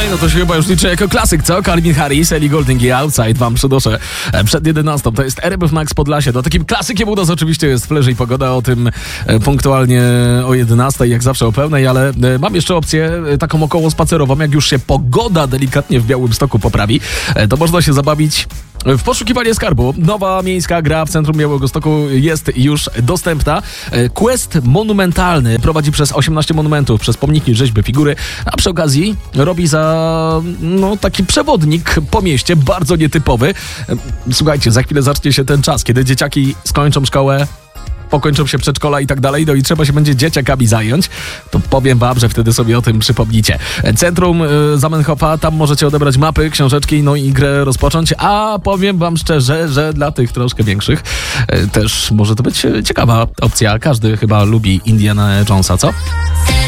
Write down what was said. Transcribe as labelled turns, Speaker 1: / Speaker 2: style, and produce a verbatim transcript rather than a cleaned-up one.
Speaker 1: no to się chyba już liczy jako klasyk, co? Calvin Harris, Ellie Goulding i Outside wam przynoszę przed jedenastą. To jest R B F Max Podlasie. No takim klasykiem u nas oczywiście jest Fleże i Pogoda, o tym punktualnie o jedenastej, jak zawsze o pełnej, ale mam jeszcze opcję taką około spacerową. Jak już się pogoda delikatnie w Białymstoku poprawi, to można się zabawić w poszukiwanie skarbu. Nowa miejska gra w centrum Białegostoku jest już dostępna. Quest monumentalny prowadzi przez osiemnaście monumentów, przez pomniki, rzeźby, figury, a przy okazji robi za no, taki przewodnik po mieście, bardzo nietypowy. Słuchajcie, za chwilę zacznie się ten czas, kiedy dzieciaki skończą szkołę, pokończą się przedszkola i tak dalej, no i trzeba się będzie dzieciakami zająć, to powiem wam, że wtedy sobie o tym przypomnicie. Centrum y, Zamenhofa, tam możecie odebrać mapy, książeczki, no i grę rozpocząć, a powiem wam szczerze, że dla tych troszkę większych y, też może to być ciekawa opcja. Każdy chyba lubi Indiana Jonesa, co?